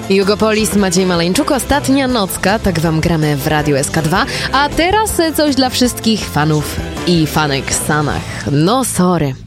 Jugopolis, Maciej Maleńczuk, ostatnia nocka, tak wam gramy w Radiu SK2. A teraz coś dla wszystkich fanów i fanek w Stanach. No sorry.